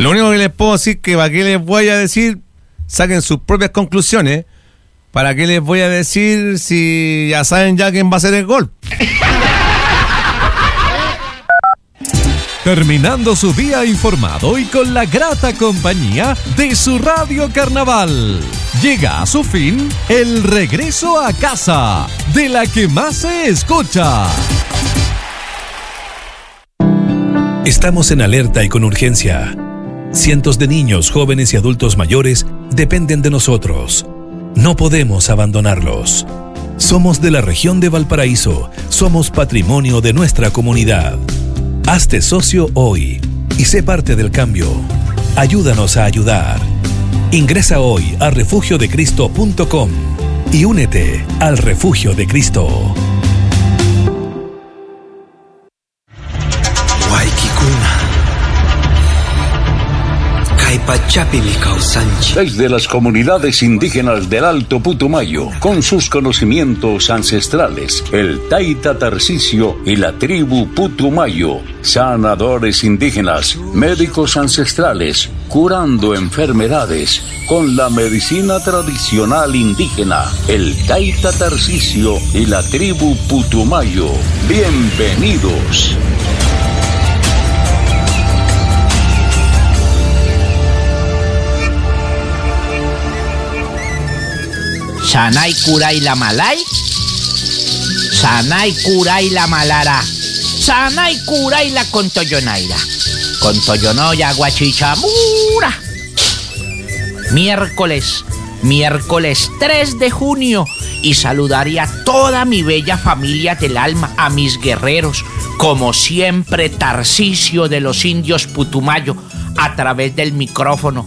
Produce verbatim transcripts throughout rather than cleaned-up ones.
Lo único que les puedo decir que para qué les voy a decir, saquen sus propias conclusiones. ¿Para qué les voy a decir si ya saben ya quién va a hacer el gol? Terminando su día informado y con la grata compañía de su Radio Carnaval. Llega a su fin el regreso a casa, de la que más se escucha. Estamos en alerta y con urgencia. Cientos de niños, jóvenes y adultos mayores dependen de nosotros. No podemos abandonarlos. Somos de la región de Valparaíso. Somos patrimonio de nuestra comunidad. Hazte socio hoy y sé parte del cambio. Ayúdanos a ayudar. Ingresa hoy a refugio de cristo punto com y únete al Refugio de Cristo. Desde las comunidades indígenas del Alto Putumayo, con sus conocimientos ancestrales, el Taita Tarcisio y la tribu Putumayo, sanadores indígenas, médicos ancestrales, curando enfermedades con la medicina tradicional indígena, el Taita Tarcisio y la tribu Putumayo. Bienvenidos. Sanay Kuray la Malay, Sanay Kuray la Malara, Sanay Kuray la Contoyonaira, Contoyonoya Guachichamura. Miércoles, miércoles tres de junio, y saludaría a toda mi bella familia del alma, a mis guerreros, como siempre Tarcisio de los indios Putumayo, a través del micrófono.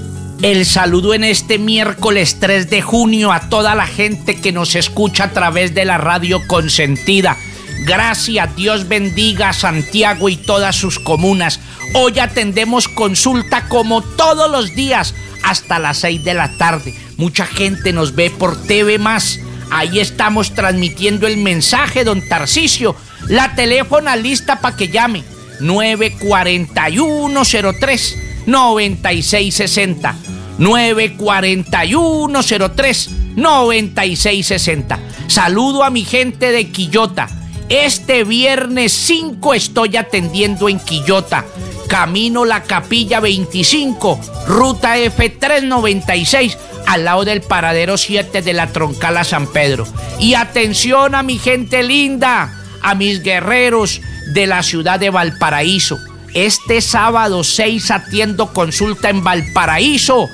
El saludo en este miércoles tres de junio a toda la gente que nos escucha a través de la radio consentida. Gracias, Dios bendiga a Santiago y todas sus comunas. Hoy atendemos consulta como todos los días hasta las seis de la tarde. Mucha gente nos ve por T V más. Ahí estamos transmitiendo el mensaje, don Tarcisio. La teléfono lista para que llame. nueve cuatro uno cero tres noventa y seis sesenta. nueve cuatro uno cero tres noventa y seis sesenta. Saludo a mi gente de Quillota. Este viernes cinco estoy atendiendo en Quillota. Camino La Capilla veinticinco, ruta F trescientos noventa y seis, al lado del paradero siete de la Troncala San Pedro. Y atención a mi gente linda, a mis guerreros de la ciudad de Valparaíso. Este sábado seis atiendo consulta en Valparaíso,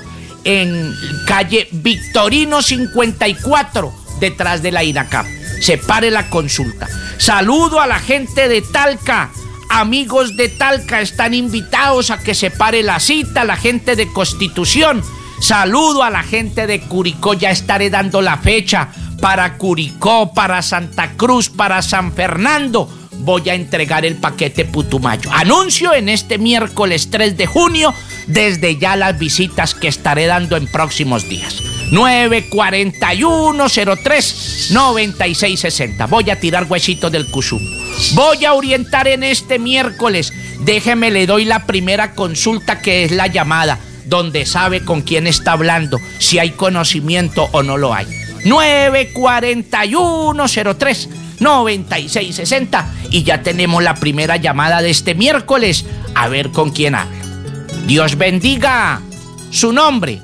en calle Victorino cincuenta y cuatro, detrás de la INACAP. Separe la consulta. Saludo a la gente de Talca. Amigos de Talca están invitados a que se pare la cita. La gente de Constitución. Saludo a la gente de Curicó. Ya estaré dando la fecha para Curicó, para Santa Cruz, para San Fernando. Voy a entregar el paquete Putumayo. Anuncio en este miércoles tres de junio, desde ya las visitas que estaré dando en próximos días. nueve cuatro uno cero tres noventa y seis sesenta. Voy a tirar huesitos del Cusum. Voy a orientar en este miércoles. Déjeme, le doy la primera consulta, que es la llamada, donde sabe con quién está hablando, si hay conocimiento o no lo hay. nueve cuatro uno cero tres noventa y seis sesenta. Y ya tenemos la primera llamada de este miércoles. A ver con quién habla. Dios bendiga. Su nombre.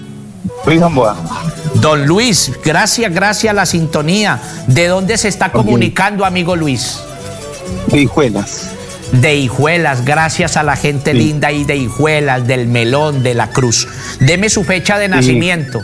Luis Gamboa. Don Luis, gracias, gracias a la sintonía. ¿De dónde se está comunicando, amigo Luis? De Hijuelas. De Hijuelas, gracias a la gente sí. linda ahí de Hijuelas, del Melón, de la Cruz. Deme su fecha de sí. nacimiento.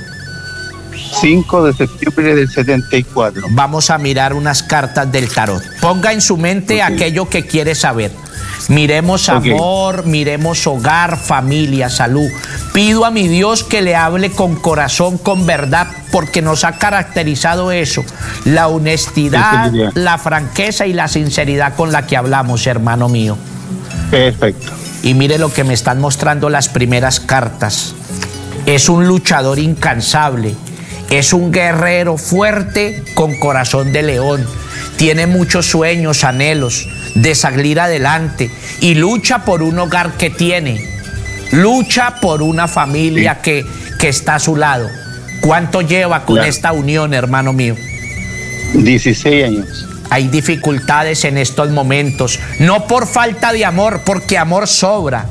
cinco de septiembre del setenta y cuatro. Vamos a mirar unas cartas del tarot. Ponga en su mente okay. aquello que quiere saber. Miremos okay. amor, miremos hogar, familia, salud. Pido a mi Dios que le hable con corazón, con verdad, porque nos ha caracterizado eso. La honestidad, la franqueza y la sinceridad con la que hablamos, hermano mío. Perfecto. Y mire lo que me están mostrando las primeras cartas. Es un luchador incansable. Es un guerrero fuerte con corazón de león. Tiene muchos sueños, anhelos de salir adelante y lucha por un hogar que tiene. Lucha por una familia sí. que, que está a su lado. ¿Cuánto lleva con claro. esta unión, hermano mío? dieciséis años. Hay dificultades en estos momentos, no por falta de amor, porque amor sobra.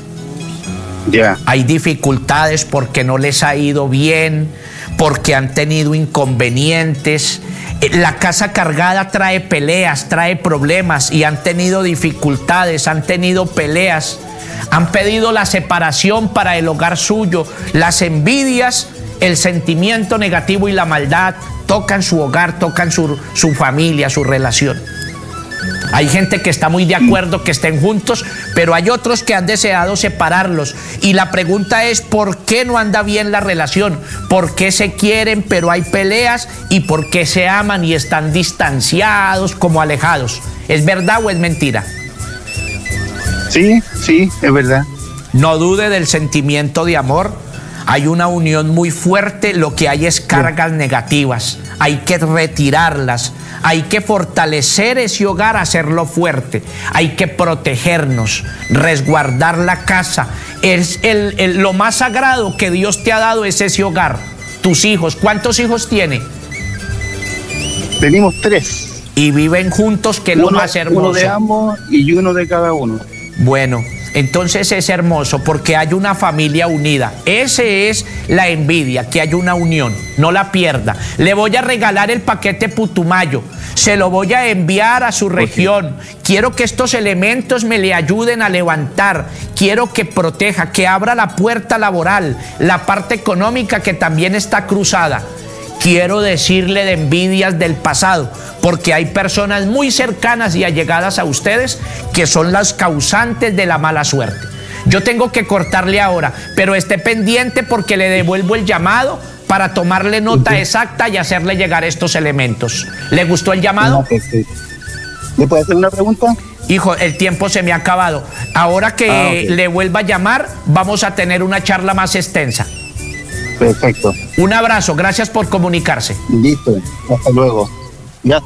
Ya. Hay dificultades porque no les ha ido bien, porque han tenido inconvenientes. La casa cargada trae peleas, trae problemas y han tenido dificultades, han tenido peleas. Han pedido la separación para el hogar suyo. Las envidias, el sentimiento negativo y la maldad tocan su hogar, tocan su, su familia, su relación. Hay gente que está muy de acuerdo que estén juntos, pero hay otros que han deseado separarlos. Y la pregunta es, ¿por qué no anda bien la relación? ¿Por qué se quieren pero hay peleas? ¿Y por qué se aman y están distanciados, como alejados? ¿Es verdad o es mentira? Sí, sí, es verdad. No dude del sentimiento de amor. Hay una unión muy fuerte, lo que hay es cargas negativas. Hay que retirarlas, hay que fortalecer ese hogar, hacerlo fuerte. Hay que protegernos, resguardar la casa. Es el, el, lo más sagrado que Dios te ha dado es ese hogar. Tus hijos, ¿cuántos hijos tiene? Tenemos tres. Y viven juntos, que es lo más hermoso. Uno de ambos y uno de cada uno. Bueno, entonces es hermoso porque hay una familia unida. Ese es la envidia, que hay una unión. No la pierda. Le voy a regalar el paquete Putumayo. Se lo voy a enviar a su región. Quiero que estos elementos me le ayuden a levantar. Quiero que proteja, que abra la puerta laboral, la parte económica que también está cruzada. Quiero decirle de envidias del pasado, porque hay personas muy cercanas y allegadas a ustedes que son las causantes de la mala suerte. Yo tengo que cortarle ahora, pero esté pendiente porque le devuelvo el llamado para tomarle nota uh-huh. exacta y hacerle llegar estos elementos. ¿Le gustó el llamado? No, pues, sí. ¿Le puedo hacer una pregunta? Hijo, el tiempo se me ha acabado. Ahora que ah, okay. le vuelva a llamar, vamos a tener una charla más extensa. Perfecto. Un abrazo, gracias por comunicarse. Listo, hasta luego. Ya.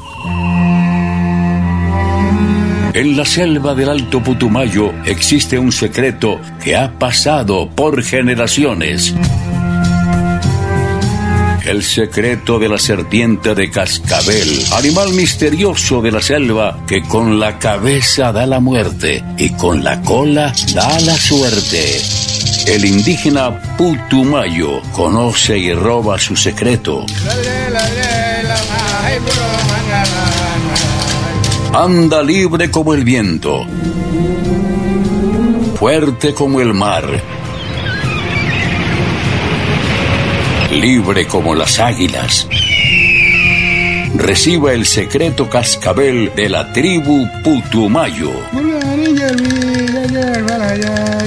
En la selva del Alto Putumayo existe un secreto que ha pasado por generaciones. El secreto de la serpiente de cascabel, animal misterioso de la selva que con la cabeza da la muerte y con la cola da la suerte. El indígena Putumayo conoce y roba su secreto. Anda libre como el viento, fuerte como el mar, libre como las águilas. Reciba el secreto cascabel de la tribu Putumayo.